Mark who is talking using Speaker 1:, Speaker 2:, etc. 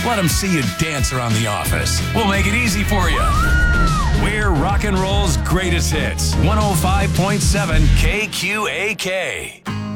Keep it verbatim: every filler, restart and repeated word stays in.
Speaker 1: Let them see you dance around the office. We'll make it easy for you. We're rock and roll's greatest hits. one oh five point seven K Q A K.